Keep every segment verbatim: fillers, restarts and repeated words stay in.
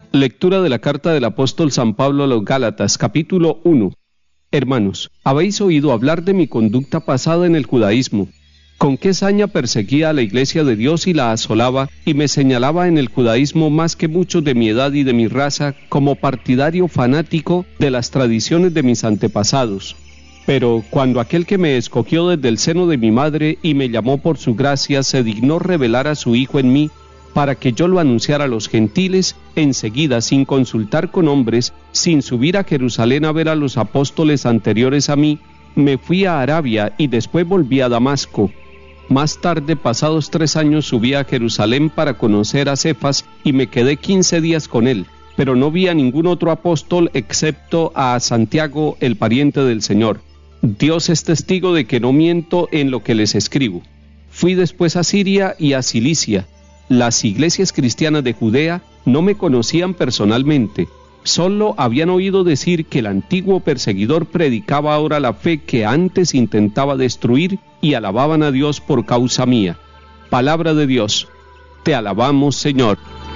Lectura de la carta del apóstol San Pablo a los Gálatas, capítulo uno. Hermanos, habéis oído hablar de mi conducta pasada en el judaísmo, con qué saña perseguía a la iglesia de Dios y la asolaba, y me señalaba en el judaísmo más que muchos de mi edad y de mi raza, como partidario fanático de las tradiciones de mis antepasados. Pero cuando aquel que me escogió desde el seno de mi madre y me llamó por su gracia, se dignó revelar a su Hijo en mí, para que yo lo anunciara a los gentiles, enseguida, sin consultar con hombres, sin subir a Jerusalén a ver a los apóstoles anteriores a mí, me fui a Arabia y después volví a Damasco. Más tarde, pasados tres años, subí a Jerusalén para conocer a Cefas y me quedé quince días con él, pero no vi a ningún otro apóstol excepto a Santiago, el pariente del Señor. Dios es testigo de que no miento en lo que les escribo. Fui después a Siria y a Cilicia. Las iglesias cristianas de Judea no me conocían personalmente, solo habían oído decir que el antiguo perseguidor predicaba ahora la fe que antes intentaba destruir y alababan a Dios por causa mía. Palabra de Dios. Te alabamos, Señor.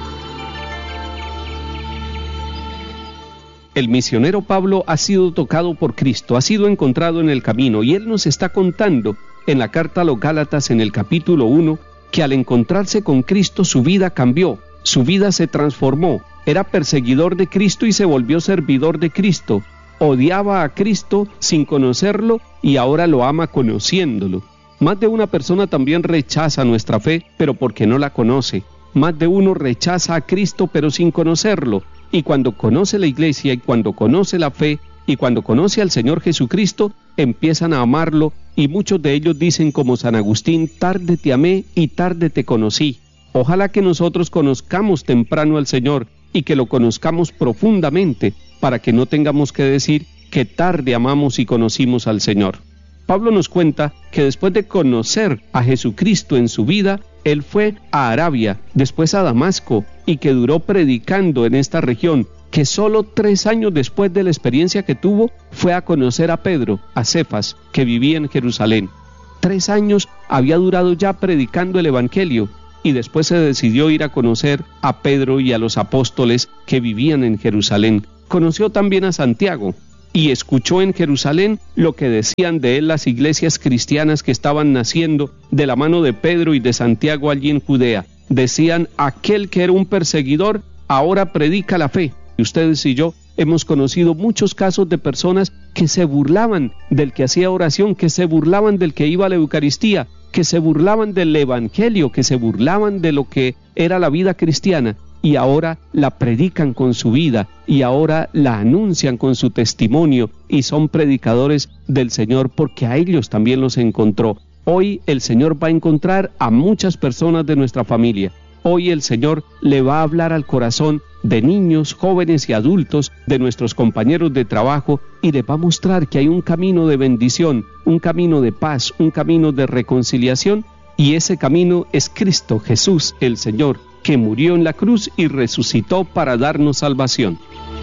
El misionero Pablo ha sido tocado por Cristo, ha sido encontrado en el camino, y él nos está contando en la carta a los Gálatas en el capítulo uno, que al encontrarse con Cristo su vida cambió, su vida se transformó. Era perseguidor de Cristo y se volvió servidor de Cristo. Odiaba a Cristo sin conocerlo y ahora lo ama conociéndolo. Más de una persona también rechaza nuestra fe, pero porque no la conoce. Más de uno rechaza a Cristo, pero sin conocerlo. Y cuando conoce la iglesia y cuando conoce la fe y cuando conoce al Señor Jesucristo, empiezan a amarlo, y muchos de ellos dicen como San Agustín: tarde te amé y tarde te conocí. Ojalá que nosotros conozcamos temprano al Señor y que lo conozcamos profundamente, para que no tengamos que decir que tarde amamos y conocimos al Señor. Pablo nos cuenta que después de conocer a Jesucristo en su vida, él fue a Arabia, después a Damasco, y que duró predicando en esta región, que solo tres años después de la experiencia que tuvo, fue a conocer a Pedro, a Cefas, que vivía en Jerusalén. Tres años había durado ya predicando el Evangelio, y después se decidió ir a conocer a Pedro y a los apóstoles que vivían en Jerusalén. Conoció también a Santiago, y escuchó en Jerusalén lo que decían de él las iglesias cristianas que estaban naciendo de la mano de Pedro y de Santiago allí en Judea. Decían: aquel que era un perseguidor, ahora predica la fe. Y ustedes y yo hemos conocido muchos casos de personas que se burlaban del que hacía oración, que se burlaban del que iba a la Eucaristía, que se burlaban del Evangelio, que se burlaban de lo que era la vida cristiana, y ahora la predican con su vida, y ahora la anuncian con su testimonio, y son predicadores del Señor, porque a ellos también los encontró. Hoy el Señor va a encontrar a muchas personas de nuestra familia. Hoy el Señor le va a hablar al corazón de niños, jóvenes y adultos, de nuestros compañeros de trabajo, y les va a mostrar que hay un camino de bendición, un camino de paz, un camino de reconciliación, y ese camino es Cristo Jesús, el Señor, que murió en la cruz y resucitó para darnos salvación.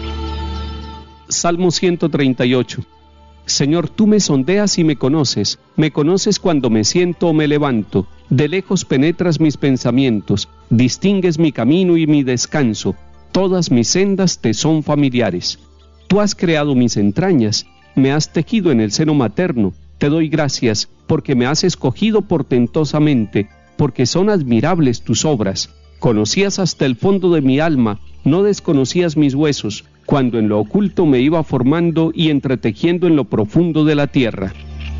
Salmo ciento treinta y ocho. Señor, tú me sondeas y me conoces, me conoces cuando me siento o me levanto, de lejos penetras mis pensamientos, distingues mi camino y mi descanso, todas mis sendas te son familiares. Tú has creado mis entrañas, me has tejido en el seno materno, te doy gracias, porque me has escogido portentosamente, porque son admirables tus obras. Conocías hasta el fondo de mi alma, no desconocías mis huesos, cuando en lo oculto me iba formando y entretejiendo en lo profundo de la tierra.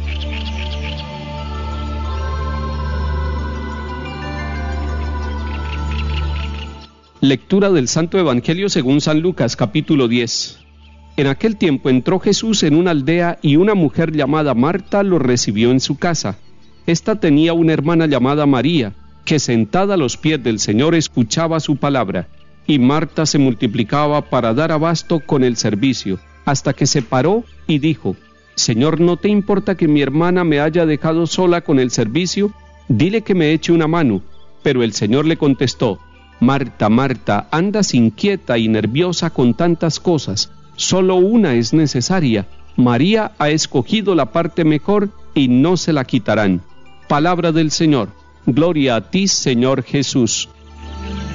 Lectura del Santo Evangelio según San Lucas, capítulo diez. En aquel tiempo entró Jesús en una aldea y una mujer llamada Marta lo recibió en su casa. Esta tenía una hermana llamada María, que sentada a los pies del Señor escuchaba su palabra, y Marta se multiplicaba para dar abasto con el servicio, hasta que se paró y dijo: Señor, ¿no te importa que mi hermana me haya dejado sola con el servicio? Dile que me eche una mano. Pero el Señor le contestó: Marta, Marta, andas inquieta y nerviosa con tantas cosas, solo una es necesaria. María ha escogido la parte mejor y no se la quitarán. Palabra del Señor. Gloria a ti, Señor Jesús.